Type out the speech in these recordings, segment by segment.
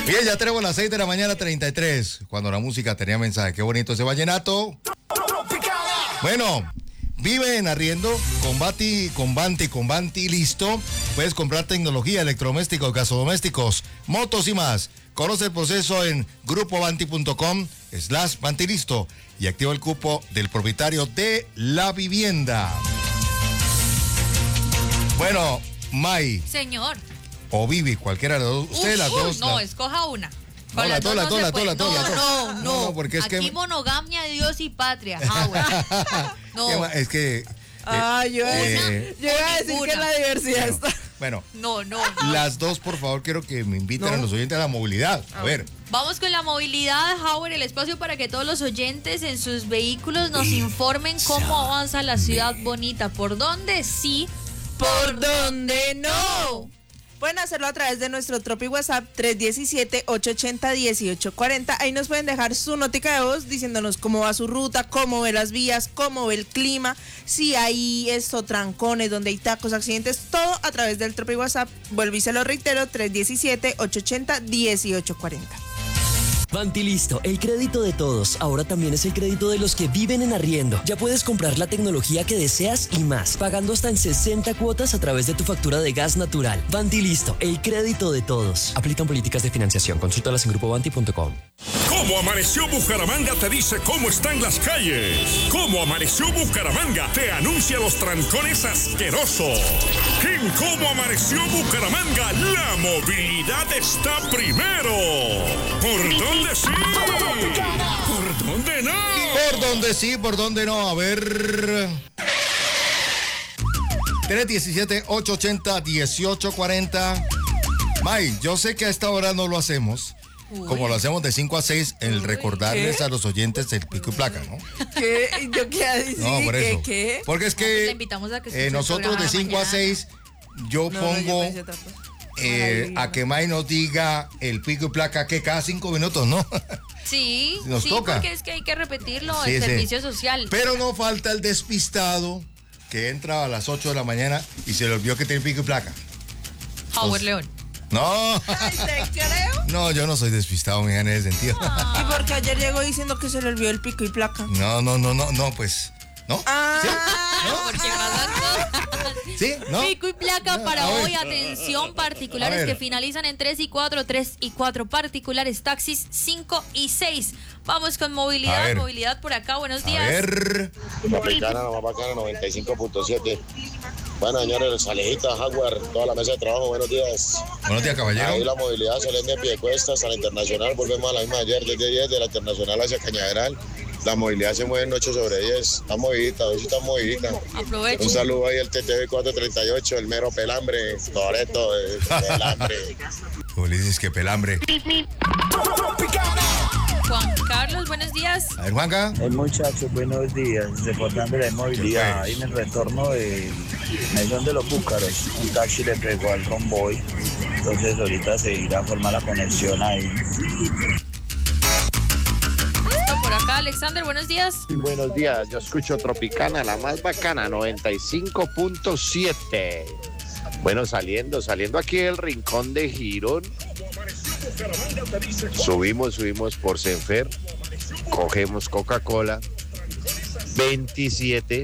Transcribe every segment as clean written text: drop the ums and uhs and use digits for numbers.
Bien, ya tenemos las 6 de la mañana, 33. Cuando la música tenía mensaje. Qué bonito ese vallenato. Bueno, vive en arriendo con Banti, listo. Puedes comprar tecnología, electrodomésticos, gasodomésticos, motos y más. Conoce el proceso en grupobanti.com/Banti listo y activa el cupo del propietario de la vivienda. Bueno, May. Señor. O Vivi, cualquiera de las dos. Usted las dos. No, escoja una. No, las dos. No, porque es aquí que... monogamia, Dios y patria. Howard. No. Es que... yo iba a decir que la diversidad está... Bueno. No. Las dos, por favor, quiero que me inviten a los oyentes a la movilidad. A ver. Vamos con la movilidad, Howard, el espacio para que todos los oyentes en sus vehículos nos informen cómo avanza la ciudad bonita. ¿Por dónde sí? ¿Por dónde no? Pueden hacerlo a través de nuestro Tropi WhatsApp 317-880-1840. Ahí nos pueden dejar su notica de voz diciéndonos cómo va su ruta, cómo ve las vías, cómo ve el clima, si hay trancones, donde hay tacos, accidentes, todo a través del Tropi WhatsApp. Vuelvo y se lo reitero, 317-880-1840. Banti listo, el crédito de todos. Ahora también es el crédito de los que viven en arriendo. Ya puedes comprar la tecnología que deseas y más, pagando hasta en 60 cuotas a través de tu factura de gas natural. Banti listo, el crédito de todos. Aplican políticas de financiación. Consúltalas en grupobanti.com. ¿Cómo amaneció Bucaramanga? Te dice cómo están las calles. ¿Cómo amaneció Bucaramanga? Te anuncia los trancones asquerosos. En ¿Cómo amaneció Bucaramanga? La movilidad está primero. ¿Por dónde sí? ¿Por dónde no? ¿Por dónde sí? ¿Por dónde no? A ver... 317-880-1840. May, yo sé que a esta hora no lo hacemos. Como lo hacemos de 5 a 6, el recordarles a los oyentes el pico y placa, ¿no? ¿Qué? ¿Yo qué decir? No, por eso. ¿Qué? Porque es Pues le que invitamos a que nosotros de 5 a 6, yo pongo a que May nos diga el pico y placa que cada 5 minutos, ¿no? Sí, Nos toca. porque es que hay que repetirlo, Sí, el sí. servicio social. Pero no falta el despistado que entra a las 8 de la mañana y se le olvidó que tiene pico y placa. Howard León. No. Ay, te creo. No, yo no soy despistado, mija, en ese sentido. ¿Y porque ayer llegó diciendo que se le olvidó el pico y placa? No, pues. ¿No? ¿Sí? Porque pasan cosas. ¿Sí? ¿No? Pico y placa No, para a ver. hoy. Atención, particulares A ver. que finalizan en 3 y 4, 3 y 4. Particulares, taxis 5 y 6. Vamos con A movilidad. ver. Movilidad por acá. Buenos A días. ver. Africana, la más bacana, 95.7. Bueno, señores, Alejita, Jaguar, toda la mesa de trabajo, buenos días. Buenos días, Ahí caballero. la movilidad salen de Piedecuestas a la Internacional, volvemos a la misma de ayer, desde 10 de la Internacional hacia Cañaveral. La movilidad se mueve en 8 sobre 10. Está movidita, hoy sí está movidita. Aprovecho. Un saludo ahí al TTV 438, el mero pelambre, Toreto, pelambre. Ulises, que pelambre. Juan Carlos, buenos días. A ver, Juanca. El muchacho, buenos días, reportando la movilidad ahí en el retorno de Maison de los Búcaros. Un taxi le pegó al convoy, entonces ahorita se irá a formar la conexión ahí. Listo, por acá, Alexander, buenos días. Buenos días, yo escucho Tropicana, la más bacana, 95.7. Bueno, saliendo aquí del rincón de Girón, subimos por Senfer, cogemos Coca-Cola, 27,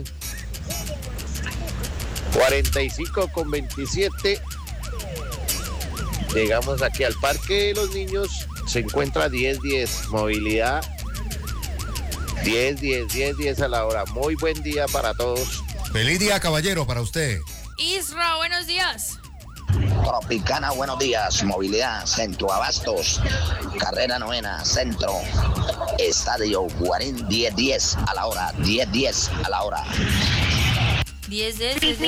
45 con 27, llegamos aquí al Parque de los Niños, se encuentra 10-10, movilidad 10 a la hora. Muy buen día para todos. Feliz día, caballero, para usted. Isra, buenos días. Tropicana, buenos días. Movilidad, Centro Abastos, Carrera Novena, Centro, Estadio 10-10 a la hora, 10-10 a la hora. 10.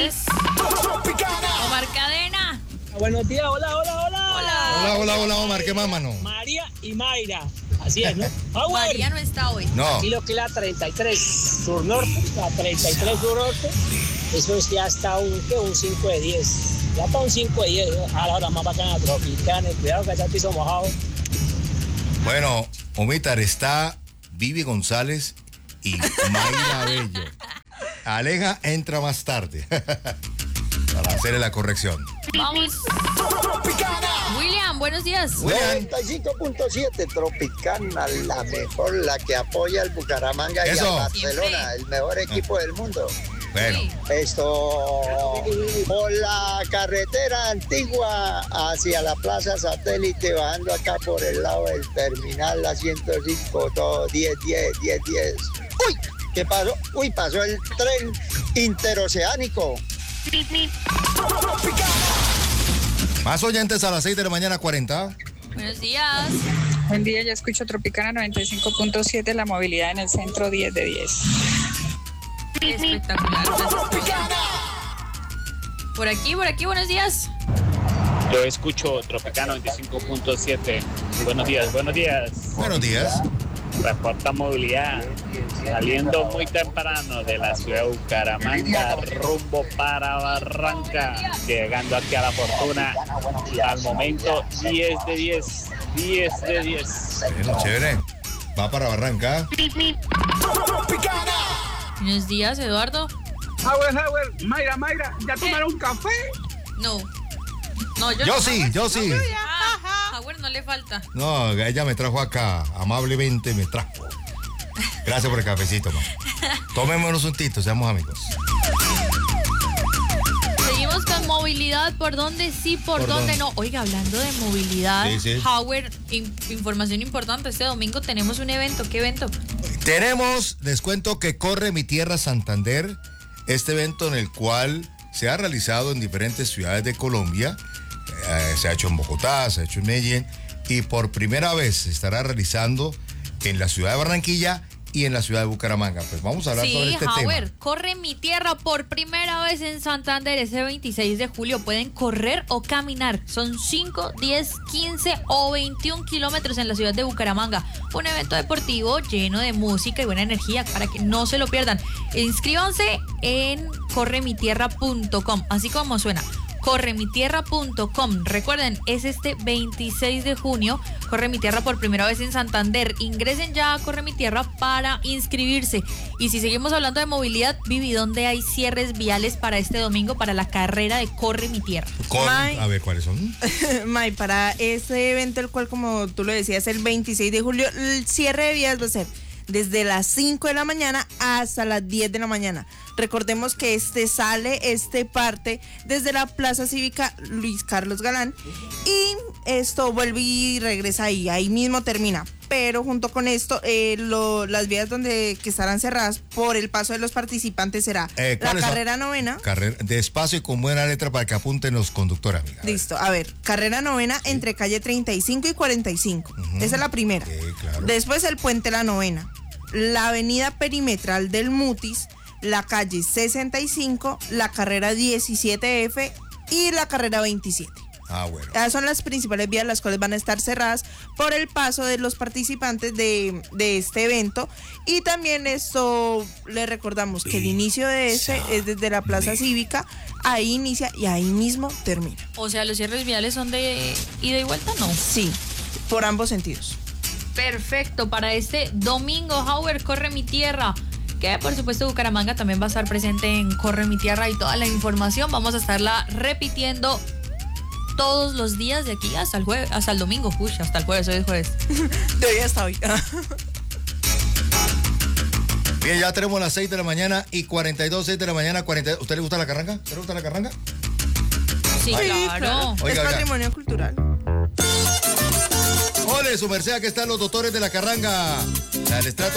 Omar Cadena. Buenos días, hola. Hola, Omar, ¿qué más, mano? María y Mayra. Así es, ¿no? María no está hoy. No. Y lo que es la 33 Sur Norte, la 33 Sur Norte, eso es ya está un 5 de 10. Ya está un 5 de 10, a la hora más bacana, Tropicana, cuidado que está el piso mojado. Bueno, Omitar, está Vivi González y Mayra Bello. Aleja entra más tarde para hacerle la corrección. Vamos. William, William, buenos días. 95.7 Tropicana, la mejor, la que apoya al Bucaramanga y al Barcelona, el mejor equipo del mundo. Bueno. Esto por la carretera antigua hacia la Plaza Satélite, bajando acá por el lado del terminal, la 105, todo 10. ¡Uy! ¿Qué pasó? Uy, pasó el tren interoceánico. Más oyentes a las 6 de la mañana, 40. Buenos días. Buen día, ya escucho Tropicana 95.7, la movilidad en el centro 10 de 10. Espectacular. Por aquí, buenos días. Yo escucho Tropicana 95.7. Buenos días. Buenos días. Reporta movilidad. Saliendo muy temprano de la ciudad de Bucaramanga, rumbo para Barranca. Llegando aquí a La Fortuna. Al momento, 10 de 10. 10 de 10. Bueno, chévere. Va para Barranca. Buenos días, Eduardo. Howard, Mayra, ¿ya tomaron un café? No, Yo sí. Howard no le falta. No, ella me trajo acá, amablemente me trajo. Gracias por el cafecito, ma. Tomémonos un tito, seamos amigos. Seguimos con movilidad, por dónde sí, por dónde no. Oiga, hablando de movilidad, sí. Howard, información importante, este domingo tenemos un evento. ¿Qué evento? Les cuento que corre Mi Tierra Santander, este evento en el cual se ha realizado en diferentes ciudades de Colombia, se ha hecho en Bogotá, se ha hecho en Medellín, y por primera vez se estará realizando en la ciudad de Barranquilla y en la ciudad de Bucaramanga. Pues vamos a hablar sobre este tema. Corre Mi Tierra por primera vez en Santander ese 26 de julio. Pueden correr o caminar. Son 5, 10, 15 o 21 kilómetros en la ciudad de Bucaramanga. Un evento deportivo lleno de música y buena energía para que no se lo pierdan. Inscríbanse en corremitierra.com, así como suena. corremitierra.com. Recuerden, es este 26 de junio. Corre Mi Tierra por primera vez en Santander. Ingresen ya a Corre Mi Tierra para inscribirse. Y si seguimos hablando de movilidad, Vivi, ¿dónde hay cierres viales para este domingo para la carrera de Corre Mi Tierra? A ver, ¿cuáles son? May, para ese evento, el cual, como tú lo decías, el 26 de julio, el cierre de vías va a ser desde las 5 de la mañana hasta las 10 de la mañana. Recordemos que parte desde la Plaza Cívica Luis Carlos Galán, y esto vuelve y regresa ahí mismo termina. Pero junto con esto, las vías que estarán cerradas por el paso de los participantes será la carrera novena. Despacio y con buena letra para que apunten los conductores, amiga. Listo, a ver, carrera novena entre calle 35 y 45. Esa es la primera. Claro. Después el puente La Novena, la avenida perimetral del Mutis, la calle 65, la carrera 17F y la carrera 27. Bueno. Esas son las principales vías, las cuales van a estar cerradas por el paso de los participantes de este evento. Y también esto le recordamos que el inicio de es desde la Plaza Cívica. Ahí inicia y ahí mismo termina. O sea, ¿los cierres viales son de ida y vuelta? No. Sí, por ambos sentidos. Perfecto, para este domingo, Howard, Corre Mi Tierra, que por supuesto Bucaramanga también va a estar presente en Corre Mi Tierra, y toda la información vamos a estarla repitiendo todos los días de aquí hasta el jueves, hasta el domingo. Uy, hasta el jueves, hoy es jueves. De hoy hasta hoy. Bien, ya tenemos las 6 de la mañana y 42, 6 de la mañana, 42. ¿Usted le gusta la carranga? ¿Usted le gusta la carranga? Sí, claro. Oiga, es patrimonio cultural. Ole, su merced, aquí están los doctores de la carranga. El estrato